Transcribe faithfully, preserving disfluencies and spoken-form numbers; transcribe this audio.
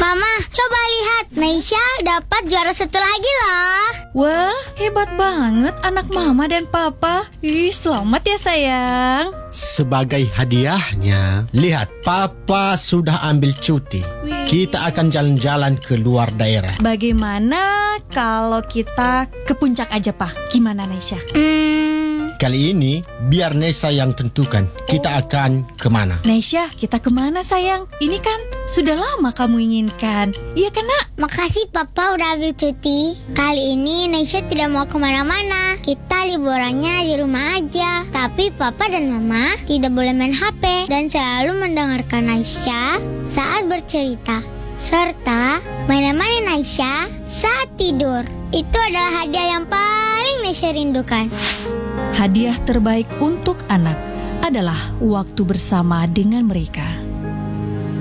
Mama, coba lihat. Naisha dapat juara satu lagi loh. Wah, hebat banget anak mama dan papa. Ih, selamat ya sayang. Sebagai hadiahnya, lihat, papa sudah ambil cuti. Wih. Kita akan jalan-jalan ke luar daerah. Bagaimana kalau kita ke puncak aja, Pak? Gimana, Naisha? Hmm, Kali ini, biar Nesa yang tentukan kita akan kemana. Naisha, kita kemana sayang? Ini kan sudah lama kamu inginkan. Iya kan, Nak? makasih Papa udah ambil cuti. Kali ini Naisha tidak mau kemana-mana. Kita liburannya di rumah aja. Tapi Papa dan Mama tidak boleh main H P dan selalu mendengarkan Naisha saat bercerita, serta menemani Naisha saat tidur. Itu adalah hadiah yang paling Naisha rindukan. Hadiah terbaik untuk anak adalah waktu bersama dengan mereka.